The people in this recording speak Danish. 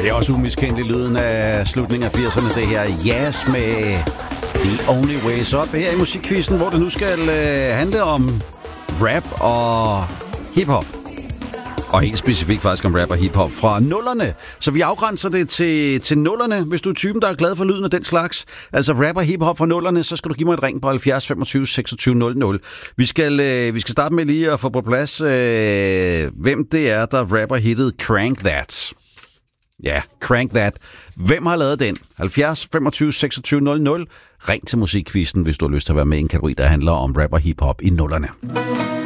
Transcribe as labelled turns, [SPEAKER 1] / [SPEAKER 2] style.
[SPEAKER 1] Det er også umiskendelig lyden af slutningen af 80'erne, det her Yes med The Only Ways Up her i musikquizzen, hvor det nu skal handle om rap og hiphop. Og helt specifikt faktisk om rap og hiphop fra nullerne. Så vi afgrænser det til nullerne. Hvis du er typen, der er glad for lyden af den slags, altså rap og hiphop fra nullerne, så skal du give mig et ring på 70 25 26 00. Vi skal starte med lige at få på plads, hvem det er, der rapper hittet Crank That. Ja, Crank That. Hvem har lavet den? 70 25 26 00. Ring til musikquizzen, hvis du har lyst til at være med i en kategori, der handler om rap og hiphop i nullerne.